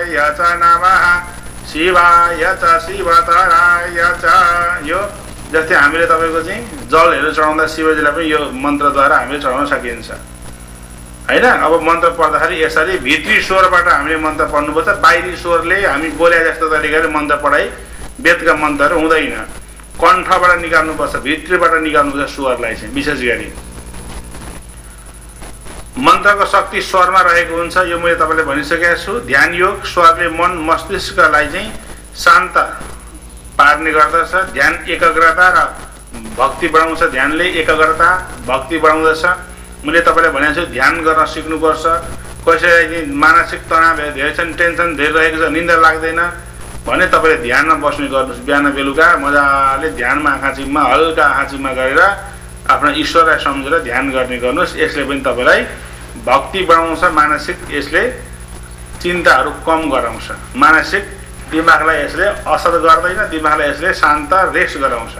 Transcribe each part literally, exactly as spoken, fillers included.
च नमः शिवाय च शिवतराय च। यो जस्तै हामीले तपाईको चाहिँ जलहरू चढाउँदा शिवजीलाई पनि यो मन्त्रद्वारा हामीले चढाउन सकिन्छ हैन। अब मन्त्र पढ्दाखेरि यसरी भित्री स्वरबाट हामीले मन्त्र पढ्नुपर्छ। बाहिरी स्वरले हामी बोले जस्तो तरिकाले मन्त्र पढाइ वेदका मन्त्रहरू हुँदैन। कण्ठबाट निकाल्नुपर्छ, भित्रबाट निकाल्नुपर्छ स्वरलाई चाहिँ। विशेष गरी मन्त्रको शक्ति स्वरमा रहेको हुन्छ। यो मैले तपाईलाई भनिसकेको छु। ध्यान योग स्वरले मन मस्तिष्कलाई चाहिँ शान्त पार्ने गर्दछ। ध्यान एकाग्रता र भक्ति बढाउँछ। ध्यानले एकाग्रता भक्ति बढाउँदछ। मैले तपाईलाई भनेको छु ध्यान गर्न सिक्नुपर्छ। कसैलाई मानसिक तनाव धेरै छन्, टेन्सन धेरै रहेको छ, निन्दा लाग्दैन भने तपाईले ध्यानमा बस्ने गर्नुहोस्। बिहान बेलुका मजाले ध्यानमा आँखा चिम्मा हल्का आँखा चिम्मा गरेर आफ्नो ईश्वरलाई सम्झेर ध्यान गर्ने गर्नुहोस्। यसले पनि तपाईलाई भक्ति बढाउँछ। मानसिक यसले चिन्ताहरू कम गराउँछ। मानसिक दिमागलाई यसले असर गर्दैन। दिमागलाई यसले शान्त रेस्ट गराउँछ।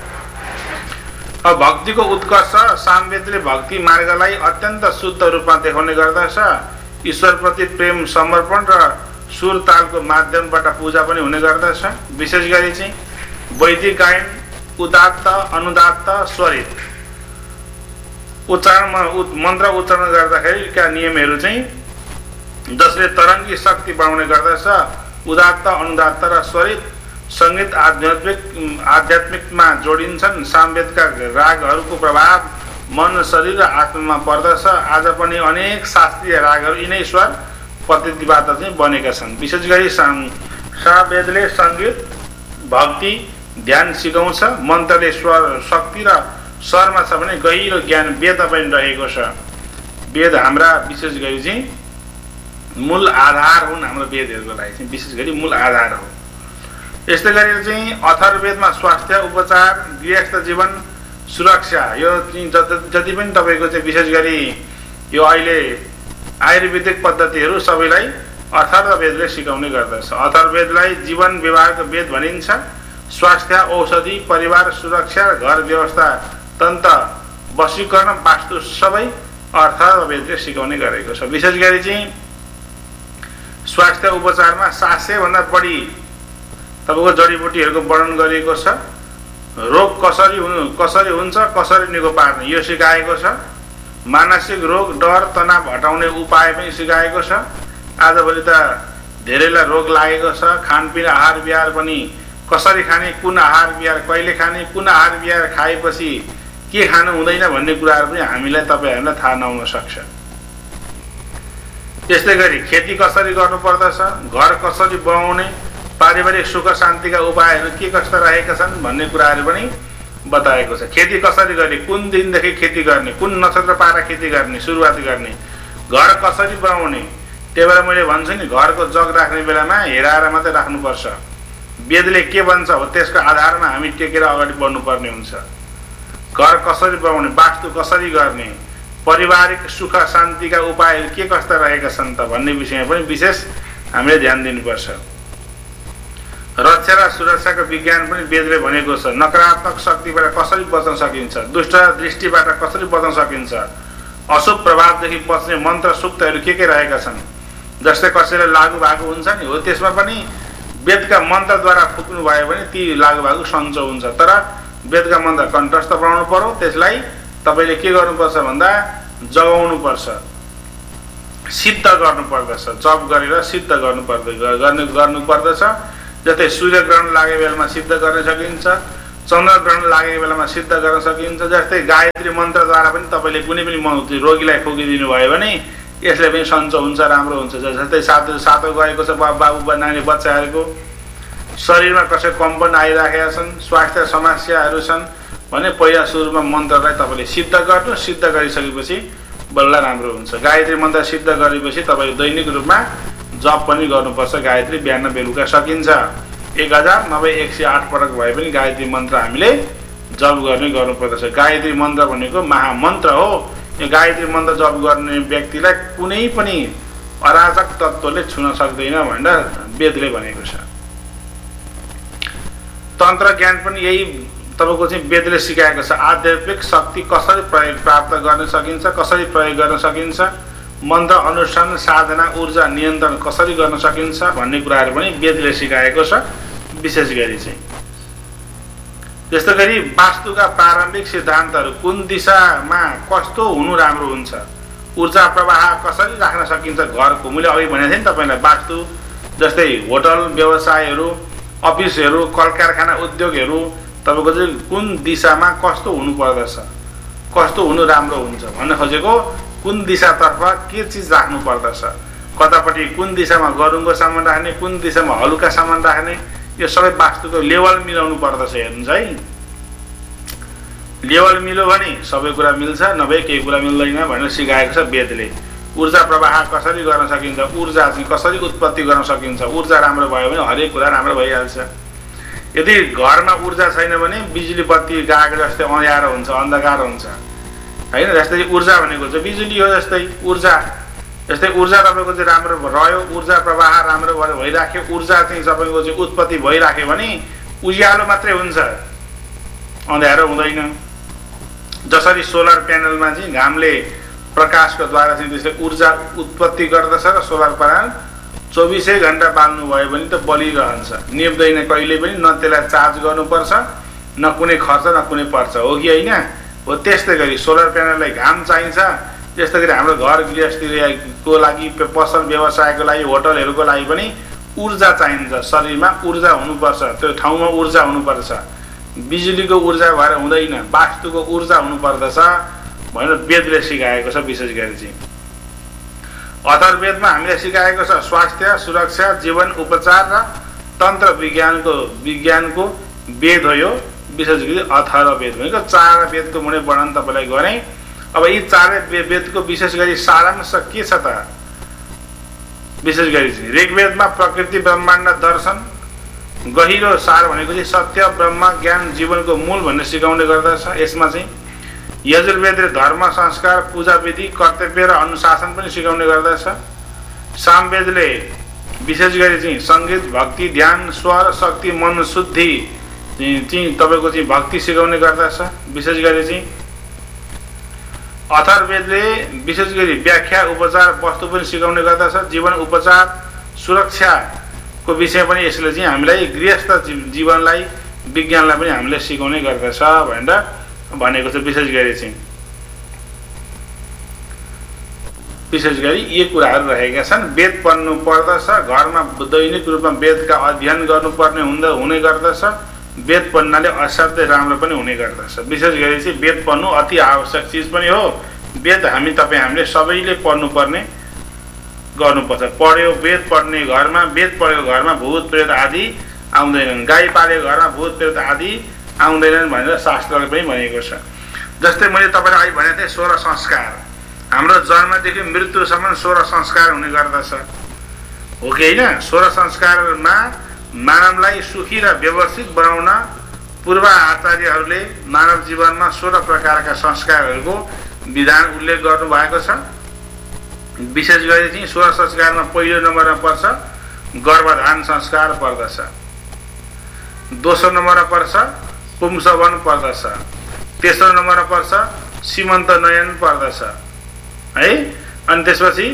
अब भक्तिको उत्कर्ष सामवेदले भक्ति मार्गलाई अत्यन्त शुद्ध रूपमा देखाउने गर्दछ। ईश्वरप्रति प्रेम समर्पण र सुर तालको माध्यमबाट पूजा पनि हुने गर्दछ। विशेष गरी चाहिँ वैदिक गायन उदात्त अनुदात्त स्वरित उच्चारणमा मन्त्र उच्चारण गर्दाखेरिका नियमहरू चाहिँ जसले तरङ्गी शक्ति बढाउने गर्दछ। उदात्त अनुदात्त र स्वरित सङ्गीत आध्यात्मिक आध्यात्मिकमा जोडिन्छन्। सामवेदका रागहरूको प्रभाव मन शरीर र आत्मामा पर्दछ। आज पनि अनेक शास्त्रीय रागहरू यिनै स्वर पद्धतिबाट चाहिँ बनेका छन्। विशेष गरी सामवेदले सङ्गीत भक्ति ध्यान सिकाउँछ। मन्त्रले स्वर शक्ति र स्वरमा छ भने गहिरो ज्ञान वेद पनि रहेको छ। वेद हाम्रा विशेष गरी चाहिँ मूल आधार हुन्। हाम्रो वेदहरूको लागि चाहिँ विशेष गरी मूल आधार हो। यस्तै गरेर चाहिँ अथर्ववेदमा स्वास्थ्य उपचार गृहस्थ जीवन सुरक्षा यो चाहिँ जति पनि तपाईँको चाहिँ विशेष गरी यो अहिले आयुर्वेदिक पद्धतिहरू सबैलाई अथर्ववेदले सिकाउने गर्दछ। अथर्ववेदलाई जीवन विभागको वेद भनिन्छ। स्वास्थ्य औषधि परिवार सुरक्षा घर व्यवस्था तन्त्र वशीकरण वास्तु सबै अथर्ववेदले सिकाउने गरेको छ। विशेष गरी चाहिँ स्वास्थ्य उपचारमा सात सय भन्दा बढी तपाईँको जडीबुटीहरूको वर्णन गरिएको छ। रोग कसरी हुनु कसरी हुन्छ कसरी निको पार्ने यो सिकाएको छ। मानसिक रोग डर तनाव हटाउने उपाय पनि सिकाएको छ। आजभोलि त धेरैलाई रोग लागेको छ। खानपिन आहार विहार पनि कसरी खाने, कुन आहार विहार कहिले खाने, कुन आहार विहार खाएपछि के खानु हुँदैन भन्ने कुराहरू पनि हामीलाई तपाईँहरूलाई थाहा नहुन सक्छ। त्यस्तै गरी खेती कसरी गर्नुपर्दछ, घर कसरी बनाउने, पारिवारिक सुख शान्तिका उपायहरू के कस्ता रहेका छन् भन्ने कुराहरू पनि बताएको छ। खेती कसरी गर्ने, कुन दिनदेखि खेती गर्ने, कुन नक्षत्र पारा खेती गर्ने सुरुवात गर्ने, घर कसरी बनाउने। त्यही भएर मैले भन्छु नि घरको जग राख्ने बेलामा हेराएर मात्रै राख्नुपर्छ। वेदले के भन्छ हो त्यसको आधारमा हामी टेकेर अगाडि बढ्नुपर्ने हुन्छ। घर कसरी बनाउने, वास्तु कसरी गर्ने, पारिवारिक सुख शान्तिका उपायहरू के कस्ता रहेका छन् त भन्ने विषयमा पनि विशेष हामीले ध्यान दिनुपर्छ। रक्षा र सुरक्षाको विज्ञान पनि वेदले भनेको छ। नकारात्मक शक्तिबाट कसरी बच्न सकिन्छ, दुष्ट दृष्टिबाट कसरी बच्न सकिन्छ, अशुभ प्रभावदेखि बच्ने मन्त्र सूक्तहरू के के रहेका छन्। जस्तै कसैलाई लागु भएको हुन्छ नि हो त्यसमा पनि वेदका मन्त्रद्वारा फुक्नु भयो भने ती लागु भएको सन्चो हुन्छ। तर वेदका मन्त्र कण्ठस्थ बनाउनु पर्यो। त्यसलाई तपाईँले के गर्नुपर्छ भन्दा जगाउनु पर्छ, सिद्ध गर्नुपर्दछ। जप गरेर सिद्ध गर्नु पर्दछ गर्नु गर्नुपर्दछ। जस्तै सूर्य ग्रहण लागेको बेलामा सिद्ध गर्न सकिन्छ, चन्द्र ग्रहण लागेको बेलामा सिद्ध गर्न सकिन्छ। जस्तै गायत्री मन्त्रद्वारा पनि तपाईँले कुनै पनि रोगीलाई फुकिदिनु भयो भने यसले पनि सन्चो हुन्छ, राम्रो हुन्छ। जस्तै सातो सातो गएको छ बाबु नानी बच्चाहरूको शरीरमा कसै कम्पन आइराखेका छन्, स्वास्थ्य समस्याहरू छन् भने पहिला सुरुमा मन्त्रलाई तपाईँले सिद्ध गर्नु। सिद्ध गरिसकेपछि बल्ल राम्रो हुन्छ। गायत्री मन्त्र सिद्ध गरेपछि तपाईँले दैनिक रूपमा जप पनि गर्नुपर्छ। गायत्री बिहान बेलुका सकिन्छ। एक हजार नभए एक सय आठ पटक भए पनि गायत्री मन्त्र हामीले जप गर्ने गर्नुपर्दछ। गायत्री मन्त्र भनेको महामन्त्र हो। यो गायत्री मन्त्र जप गर्ने व्यक्तिलाई कुनै पनि अराजक तत्त्वले छुन सक्दैन भनेर वेदले भनेको छ। तन्त्र ज्ञान पनि यही तपाईँको चाहिँ वेदले सिकाएको छ। आध्यात्मिक शक्ति कसरी प्रयोग प्राप्त गर्न सकिन्छ, कसरी प्रयोग गर्न सकिन्छ, मन्त्र अनुष्ठान साधना ऊर्जा नियन्त्रण कसरी गर्न सकिन्छ भन्ने कुराहरू पनि वेदले सिकाएको छ। विशेष गरी चाहिँ त्यस्तै गरी वास्तुका प्रारम्भिक सिद्धान्तहरू कुन दिशामा कस्तो हुनु राम्रो हुन्छ, ऊर्जा प्रवाह कसरी राख्न सकिन्छ घरको। मैले अघि भनेको थिएँ नि तपाईँलाई, वास्तु जस्तै होटल व्यवसायहरू, अफिसहरू, कल कारखाना उद्योगहरू तपाईँको चाहिँ कुन दिशामा कस्तो हुनु पर्दछ, कस्तो हुनु राम्रो हुन्छ भन्न खोजेको। कुन दिशातर्फ के चिज राख्नु पर्दछ, कतापट्टि कुन दिशामा गरुङको सामान राख्ने, कुन दिशामा हलुका सामान राख्ने, यो सबै वास्तुको लेभल मिलाउनु पर्दछ। हेर्नुहोस् है, लेभल मिल्यो भने सबै कुरा मिल्छ, नभए केही कुरा मिल्दैन भनेर सिकाएको छ वेदले। ऊर्जा प्रवाह कसरी गर्न सकिन्छ, ऊर्जा चाहिँ कसरी उत्पत्ति गर्न सकिन्छ, ऊर्जा राम्रो भयो भने हरेक कुरा राम्रो भइहाल्छ। यदि घरमा ऊर्जा छैन भने बिजुली बत्ती गएको जस्तै अँध्यारो हुन्छ, अन्धकार हुन्छ होइन। जस्तै ऊर्जा भनेको चाहिँ बिजुली हो, जस्तै ऊर्जा जस्तै ऊर्जा तपाईँको चाहिँ राम्रो रह्यो, ऊर्जा प्रवाह राम्रो भएर भइराख्यो, ऊर्जा चाहिँ तपाईँको चाहिँ उत्पत्ति भइराख्यो भने उज्यालो मात्रै हुन्छ, अँध्यारो हुँदैन। जसरी सोलर प्यानलमा चाहिँ घामले प्रकाशको द्वारा चाहिँ त्यसले ऊर्जा उत्पत्ति गर्दछ र सोलर प्यानल चौबिसै घन्टा बाल्नु भयो भने त बलिरहन्छ, निप्दैन कहिले पनि, न त्यसलाई चार्ज गर्नुपर्छ, न कुनै खर्च न कुनै पर्छ, हो कि होइन। हो त्यस्तै गरी सोलर प्यानललाई घाम चाहिन्छ, त्यस्तै गरी हाम्रो घर गृहस्थीको लागि, पसल व्यवसायको लागि, होटलहरूको लागि पनि ऊर्जा चाहिन्छ। शरीरमा ऊर्जा हुनुपर्छ, त्यो ठाउँमा ऊर्जा हुनुपर्छ, बिजुलीको ऊर्जा भएर हुँदैन, वास्तुको ऊर्जा हुनुपर्दछ भनेर वेदले सिकाएको छ। विशेष गरी चाहिँ अथर्ववेदमा हामीले सिकाएको छ स्वास्थ्य सुरक्षा जीवन उपचार र तन्त्र विज्ञानको विज्ञानको वेद हो यो। विशेष गरी अथर्ववेद भनेको चार वेदको मुनि वर्णन तपाईँलाई गरेँ। अब यी चारै वेदको विशेष गरी सारांश के छ त? विशेष गरी चाहिँ ऋग्वेदमा प्रकृति ब्रह्माण्ड दर्शन गहिरो सार भनेको चाहिँ सत्य ब्रह्म ज्ञान जीवनको मूल भन्ने सिकाउने गर्दछ। यसमा चाहिँ यजुर्वेदले धर्म संस्कार पूजा विधि कर्तव्य र अनुशासन पनि सिकाउने गर्दछ। सामवेदले विशेष गरी चाहिँ सङ्गीत भक्ति ध्यान स्वर शक्ति मन शुद्धि चाहिँ तपाईँको चाहिँ भक्ति सिकाउने गर्दछ। विशेष गरी चाहिँ अथर्ववेदले विशेष गरी व्याख्या उपचार वस्तु पनि सिकाउने गर्दछ। जीवन उपचार सुरक्षाको विषय पनि यसले चाहिँ हामीलाई गृहस्थ जीवनलाई विज्ञानलाई पनि हामीले सिकाउने गर्दछ भनेर भनेको छ। विशेष गरी चाहिँ विशेष गरी यी कुराहरू रहेका छन्। वेद पढ्नु पर्दछ, घरमा दैनिक रूपमा वेदका अध्ययन गर्नुपर्ने हुँदा हुने गर्दछ। वेद पढ्नाले असाध्यै राम्रो पनि हुने गर्दछ। विशेष गरी चाहिँ वेद पढ्नु अति आवश्यक चिज पनि हो। वेद हामी तपाईँ हामीले सबैले पढ्नुपर्ने गर्नुपर्छ। पढ्यो वेद पढ्ने घरमा, वेद पढेको घरमा भूत प्रेत आदि आउँदैनन्, गाई पालेको घरमा भूत प्रेत आदि आउँदैनन् भनेर शास्त्रले पनि भनेको छ। जस्तै मैले तपाईँलाई अघि भनेको थिएँ सोह्र संस्कार, हाम्रो जन्मदेखि मृत्युसम्म सोह्र संस्कार हुने गर्दछ, हो कि होइन। सोह्र संस्कारमा मानवलाई सुखी र व्यवस्थित बनाउन पूर्व आचार्यहरूले मानव जीवनमा सोह्र प्रकारका संस्कारहरूको विधान उल्लेख गर्नुभएको छ। विशेष गरी चाहिँ सोह्र संस्कारमा पहिलो नम्बरमा पर्छ गर्भधान संस्कार पर्दछ, दोस्रो नम्बरमा पर्छ पुंसवन पर्दछ, तेस्रो नम्बरमा पर्छ सीमन्त नयन पर्दछ है। अनि त्यसपछि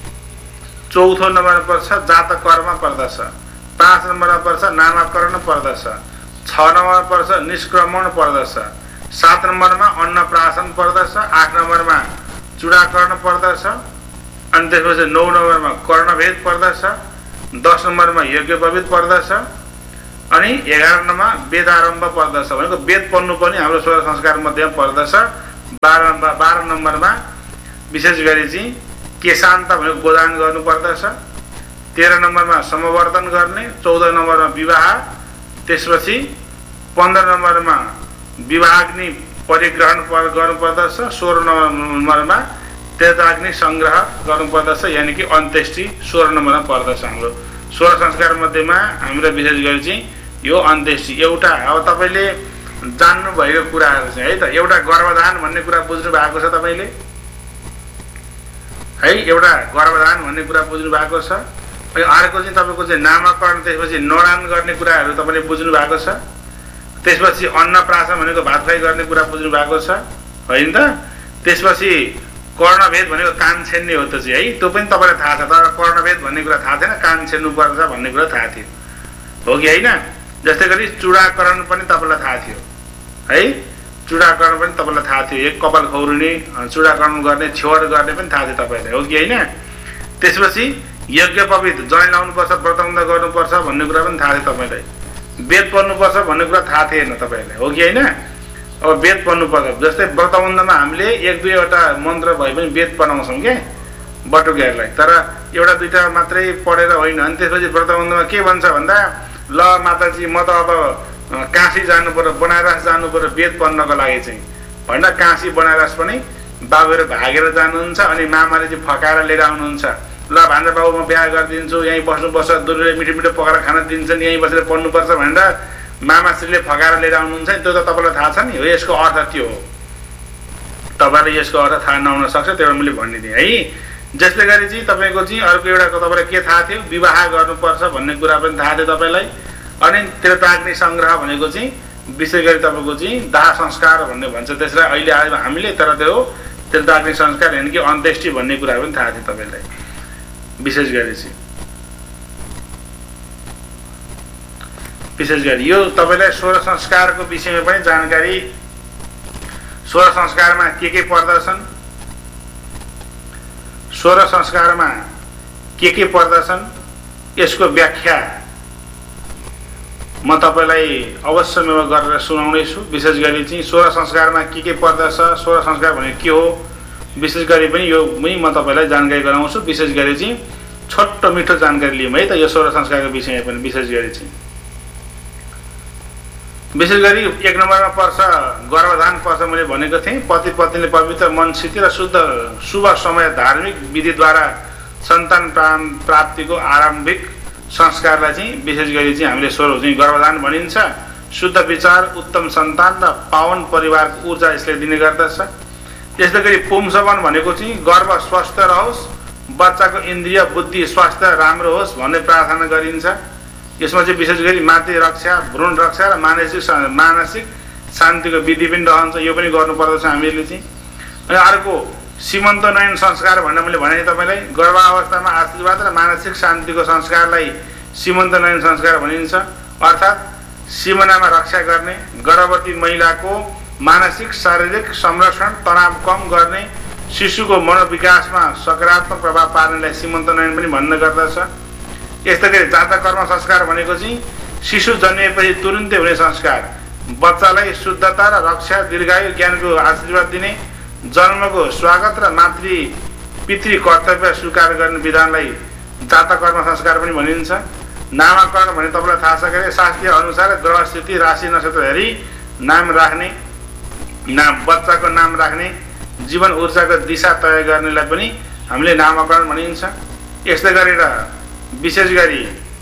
चौथो नम्बरमा पर्छ जातकर्म पर्दछ, पाँच नम्बरमा पर्छ नामकरण पर्दछ, छ नम्बरमा पर्छ निष्क्रमण पर्दछ, सात नम्बरमा अन्नप्राशन पर्दछ, आठ नम्बरमा चूडाकरण पर्दछ, अनि त्यसपछि नौ नम्बरमा कर्णभेद पर्दछ, दस नम्बरमा यज्ञोपवीत पर्दछ, अनि एघार नम्बरमा वेदारम्भ पर्दछ। भनेको वेद पढ्नु पनि हाम्रो सोह्र संस्कार मध्येमा पर्दछ। बाह्र बाह्र नम्बरमा विशेष गरी चाहिँ केशान्त भनेको गोदान गर्नु पर्दछ, तेह्र नम्बरमा समवर्तन गर्ने, चौध नम्बरमा विवाह, त्यसपछि पन्ध्र नम्बरमा विवाहाग्नि परिग्रहण गर्नुपर्दछ, सोह्र नम्बरमा तेजाग्नि सङ्ग्रह गर्नुपर्दछ, यानि कि अन्त्येष्टि सोह्र नम्बरमा पर्दछ। हाम्रो सोह्र संस्कार मध्येमा हाम्रो विशेष गरी चाहिँ यो अन्त्येष्टि एउटा। अब तपाईँले जान्नुभएको कुराहरू चाहिँ है त, एउटा गर्भधान भन्ने कुरा बुझ्नु भएको छ तपाईँले है, एउटा गर्भधान भन्ने कुरा बुझ्नु भएको छ। अर्को चाहिँ तपाईँको चाहिँ नामकरण, त्यसपछि नोडान गर्ने कुराहरू तपाईँले बुझ्नु भएको छ। त्यसपछि अन्नप्राशन भनेको भात खुवाइ गर्ने कुरा बुझ्नु भएको छ होइन त। त्यसपछि कर्णभेद भनेको कान छेन्ने हो त चाहिँ है, त्यो पनि तपाईँलाई थाहा छ। तर कर्णभेद भन्ने कुरा थाहा थिएन, कान छेन्नुपर्छ भन्ने कुरा थाहा थियो, हो कि होइन? जस्तै गरी चुडाकरण पनि तपाईँलाई थाहा थियो है, चुडाकरण पनि तपाईँलाई थाहा थियो। एक कपाल खौरिने, चुडाकरण गर्ने, छेवर गर्ने पनि थाहा थियो तपाईँलाई, हो कि होइन? त्यसपछि यज्ञोपवीत जनै लाउनुपर्छ, व्रतबन्ध गर्नुपर्छ भन्ने कुरा पनि थाहा थियो तपाईँलाई। वेद पढ्नुपर्छ भन्ने कुरा थाहा थिएन तपाईँलाई, हो कि होइन? अब वेद पढ्नुपर्छ, जस्तै व्रतबन्धमा हामीले एक दुईवटा मन्त्र भए पनि वेद पढाउँछौँ क्या बटुकेहरूलाई, तर एउटा दुईवटा मात्रै पढेर होइन। अनि त्यसपछि व्रतबन्धमा के भन्छ भन्दा, ल माताजी म त अब काशी जानु पर्यो, बनारस जानु पर्यो वेद पढ्नको लागि चाहिँ भन्दा काशी बनारस पनि बाबुहरू भागेर जानुहुन्छ। अनि मामाले चाहिँ फकाएर लिएर आउनुहुन्छ, ल भान्जा बाबु म बिहा गरिदिन्छु, यहीँ बस्नुपर्छ, दुधले मिठो मिठो पकाएर खान दिन्छन्, यहीँ बसेर पढ्नुपर्छ भनेर मामाश्रीले फकाएर लिएर आउनुहुन्छ। त्यो त तपाईँलाई थाहा छ नि, हो यसको अर्थ त्यो हो। तपाईँलाई यसको अर्थ थाहा नहुन सक्छ, त्यो मैले भनिदिएँ है। जसले गरी चाहिँ तपाईँको चाहिँ अर्को एउटा तपाईँलाई के थाहा थियो, विवाह गर्नुपर्छ भन्ने कुरा पनि थाहा थियो तपाईँलाई। अनि त्रिताग्नि सङ्ग्रह भनेको चाहिँ विशेष गरी तपाईँको चाहिँ दाह संस्कार भन्ने भन्छ त्यसलाई अहिले आयो हामीले, तर त्यो त्रिताग्नि संस्कार यानि कि अन्त्येष्टि भन्ने कुरा पनि थाहा थियो तपाईँलाई विशेष गरी चाहिँ। विशेष गरी यो तपाईँलाई सोह्र संस्कारको विषयमा पनि जानकारी, सोह्र संस्कारमा के के पर्दछन्, सोह्र संस्कारमा के के पर्दछन् यसको व्याख्या म तपाईँलाई अवश्य म गरेर सुनाउनेछु। विशेष गरी चाहिँ सोह्र संस्कारमा के के पर्दछ, सोह्र संस्कार भनेको के हो विशेष गरी पनि यो म तपाईँलाई जानकारी गराउँछु। विशेष गरी चाहिँ छोटो मिठो जानकारी लिउँ है त यो सोह्र संस्कारको विषयमा पनि। विशेष गरी चाहिँ विशेष गरी एक नम्बरमा पर्छ गर्भधान पर्छ। मैले भनेको थिएँ पति पत्नीले पवित्र मन स्थिति र शुद्ध शुभ समय धार्मिक विधिद्वारा सन्तान प्राप्तिको आरम्भिक संस्कारलाई चाहिँ विशेष गरी चाहिँ हामीले सोह्र चाहिँ गर्भधान भनिन्छ। शुद्ध विचार, उत्तम सन्तान र पावन परिवारको ऊर्जा यसले दिने गर्दछ। त्यस्तै गरी पुंसवन भनेको चाहिँ गर्भ स्वस्थ रहोस्, बच्चाको इन्द्रिय बुद्धि स्वास्थ्य राम्रो होस् भन्ने प्रार्थना गरिन्छ। यसमा चाहिँ विशेष गरी मातृ रक्षा, भ्रूण रक्षा र मानसिक मानसिक शान्तिको विधि पनि रहन्छ, यो पनि गर्नुपर्दछ हामीले चाहिँ। अनि अर्को सीमन्तोन्नयन संस्कार भनेर मैले भने तपाईँलाई, गर्भावस्थामा आशीर्वाद र मानसिक शान्तिको संस्कारलाई सीमन्तोन्नयन संस्कार भनिन्छ। अर्थात् सिमनामा रक्षा गर्ने, गर्भवती महिलाको मानसिक शारीरिक संरक्षण तनाव कम गर्ने, शिशुको मनोविकासमा सकारात्मक प्रभाव पार्नेलाई सीमन्तोन्नयन पनि भन्ने गर्दछ। यस्तै गरी जातकर्म संस्कार भनेको चाहिँ शिशु जन्मिएपछि तुरुन्तै हुने संस्कार, बच्चालाई शुद्धता र रक्षा दीर्घायु ज्ञानको आशीर्वाद दिने, जन्मको स्वागत र मातृ पितृ कर्तव्य स्वीकार गर्ने विधानलाई जातकर्म संस्कार पनि भनिन्छ। नामकरण भने तपाईँलाई थाहा छ कि शास्त्रीय अनुसार ग्रह स्थिति राशि नक्षत्र हेरी नाम राख्ने, नाम बच्चाको नाम राख्ने, जीवन ऊर्जाको दिशा तय गर्नेलाई पनि हामीले नामकरण भनिन्छ। यस्तै गरेर विशेष गरी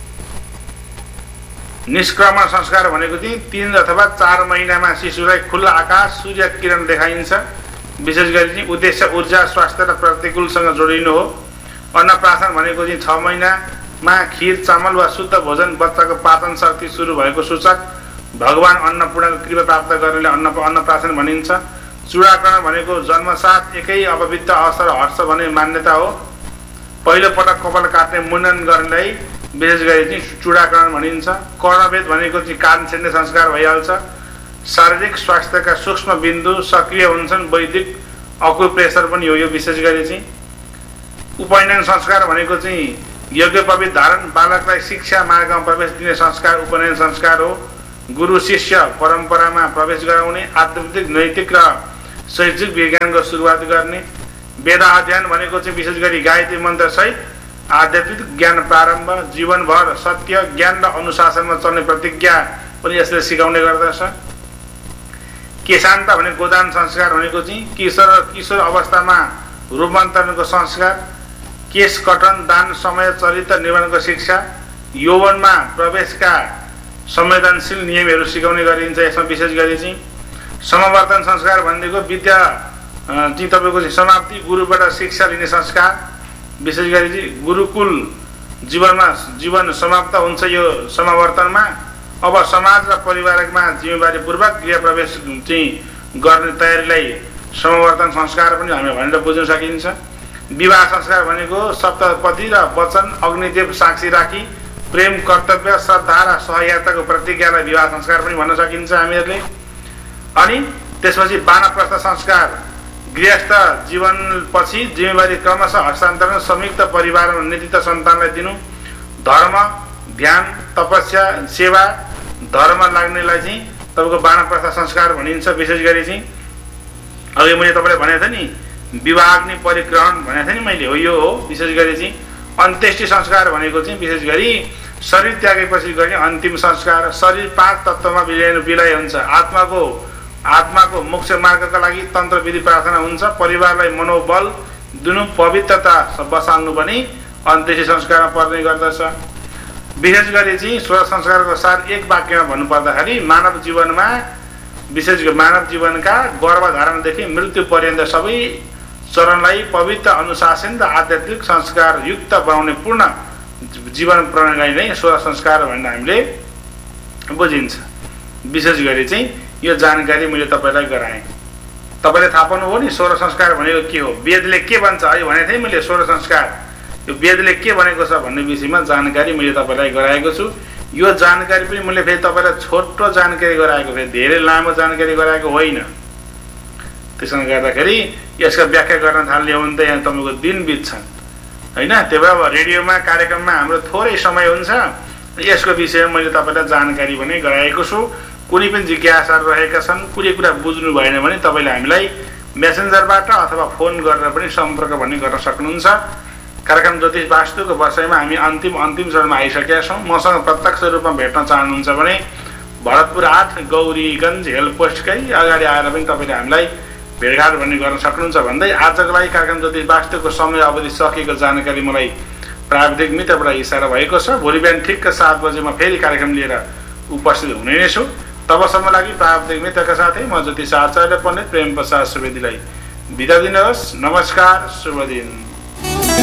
निष्क्रमण संस्कार भनेको चाहिँ तीन अथवा चार महिनामा शिशुलाई खुल्ला आकाश सूर्य किरण देखाइन्छ। विशेष गरी चाहिँ उद्देश्य ऊर्जा स्वास्थ्य र प्रतिकूलसँग जोडिनु हो। अन्नप्राशन भनेको चाहिँ छ महिनामा खिर चामल वा शुद्ध भोजन बच्चाको पाचन शक्ति सुरु भएको सूचक, भगवान अन्नपूर्णको कृपा प्राप्त गर्नेले अन्न अन्नप्राशन भनिन्छ। चुडाकरण भनेको जन्मसाथ एकै अपवित्र अवसर हट्छ भन्ने मान्यता हो। पहिलो पटक कपाल काट्ने मुण्डन गर्नेलाई विशेष गरी चाहिँ चुडाकरण भनिन्छ। कर्णभेद भनेको चाहिँ कान छेड्ने संस्कार भइहाल्छ। शारीरिक स्वास्थ्यका सूक्ष्म बिन्दु सक्रिय हुन्छन्, वैदिक अकुप्रेसर पनि हो यो विशेष गरी चाहिँ। उपनयन संस्कार भनेको चाहिँ यज्ञोपवीत धारण, बालकलाई शिक्षा मार्गमा प्रवेश दिने संस्कार उपनयन संस्कार हो। गुरु शिष्य परम्परामा प्रवेश गराउने, आध्यात्मिक नैतिक र शैक्षिक विज्ञानको सुरुवात गर्ने। वेद अध्ययन भनेको चाहिँ विशेष गरी गायत्री मन्त्र सहित आध्यात्मिक ज्ञान प्रारम्भ, जीवनभर सत्य ज्ञान र अनुशासनमा चल्ने प्रतिज्ञा पनि यसले सिकाउने गर्दछ। केशान्त भने गोदान संस्कार भनेको चाहिँ किशोर किशोर अवस्थामा रूपान्तरणको संस्कार। केश कटन दान समय चरित्र निर्माणको शिक्षा, यौवनमा प्रवेशका संवेदनशील नियमहरू सिकाउने गरिन्छ। यसमा विशेष गरी चाहिँ समावर्तन संस्कार भनेको विद्या चाहिँ तपाईँको चाहिँ समाप्ति, गुरुबाट शिक्षा लिने संस्कार। विशेष गरी चाहिँ गुरुकुल जीवनमा जीवन समाप्त हुन्छ यो समावर्तनमा। अब समाज र परिवारमा जिम्मेवारीपूर्वक गृह प्रवेश चाहिँ गर्ने तयारीलाई समवर्तन संस्कार पनि हामी भनेर बुझ्न सकिन्छ। विवाह संस्कार भनेको सप्तपदी र वचन अग्निदेव साक्षी राखी प्रेम कर्तव्य श्रद्धा र सहयात्ताको प्रतिज्ञालाई विवाह संस्कार पनि भन्न सकिन्छ हामीहरूले। अनि त्यसपछि वानप्रस्थ संस्कार गृहस्थ जीवनपछि जिम्मेवारी क्रमशः हस्तान्तरण संयुक्त परिवारमा नेतृत्व सन्तानलाई दिनु, धर्म ध्यान तपस्या सेवा धर्म लाग्नेलाई चाहिँ तपाईँको वानप्रस्थ संस्कार भनिन्छ। विशेष गरी चाहिँ अघि मैले तपाईँलाई भनेको थिएँ नि विवाहाग्नि परिक्रमण भनेको थिएँ नि मैले, हो यो हो। विशेष गरी चाहिँ अन्त्येष्टि संस्कार भनेको चाहिँ विशेष गरी शरीर त्यागेपछि गर्ने अन्तिम संस्कार। शरीर पाँच तत्त्वमा विलय विलय हुन्छ। आत्माको आत्माको मोक्ष मार्गका लागि तन्त्र विधि प्रार्थना हुन्छ। परिवारलाई मनोबल दिनु पवित्रता बसाल्नु पनि अन्त्येष्टि संस्कारमा पर्ने गर्दछ। विशेष गरी चाहिँ स्वर संस्कारको साथ एक वाक्यमा भन्नुपर्दाखेरि मानव जीवनमा विशेष गरी मानव जीवनका गर्भधारणदेखि मृत्यु पर्यन्त सबै चरणलाई पवित्र अनुशासन र आध्यात्मिक संस्कार युक्त बनाउने पूर्ण जीवन प्रणाली नै स्वर संस्कार भनेर हामीले बुझिन्छ। विशेष गरी चाहिँ यो जानकारी मैले तपाईँलाई गराएँ। तपाईँले थाहा पाउनुभयो नि स्वर संस्कार भनेको के हो, वेदले के भन्छ अहिले भनेको थिएँ मैले। स्वर संस्कार यो वेदले के भनेको छ भन्ने विषयमा जानकारी मैले तपाईँलाई गराएको छु। यो जानकारी पनि मैले फेरि तपाईँलाई छोटो जानकारी गराएको, फेरि धेरै लामो जानकारी गराएको होइन। त्यसले गर्दाखेरि यसको व्याख्या गर्न थाल्यो भने त यहाँ तपाईँको दिन बित्छन् होइन। त्यही भएर अब रेडियोमा कार्यक्रममा हाम्रो थोरै समय हुन्छ, यसको विषयमा मैले तपाईँलाई जानकारी पनि गराएको छु। कुनै पनि जिज्ञासाहरू रहेका छन्, कुनै कुरा बुझ्नु भएन भने तपाईँले हामीलाई मेसेन्जरबाट अथवा फोन गरेर पनि सम्पर्क पनि गर्न सक्नुहुन्छ। कार्यक्रम ज्योतिष वास्तुको विषयमा हामी अन्तिम अन्तिम चरणमा आइसकेका छौँ। मसँग प्रत्यक्ष रूपमा भेट्न चाहनुहुन्छ भने भरतपुर आठ गौरीगञ्ज हेल्प पोस्टकै अगाडि आएर पनि तपाईँले हामीलाई भेटघाट भन्ने गर्न सक्नुहुन्छ भन्दै आजको लागि कार्यक्रम ज्योतिष वास्तुको समय अवधि सकिएको जानकारी मलाई प्राविधिक मित्रबाट इसारा भएको छ। भोलि बिहान ठिक्क सात बजेमा फेरि कार्यक्रम लिएर उपस्थित हुने नै छु। तबसम्म लागि प्राविधिक मित्रका साथै म ज्योतिष आचार्य पण्डित प्रेम प्रसाद सुवेदीलाई बिदा दिनुहोस्। नमस्कार, शुभ दिन।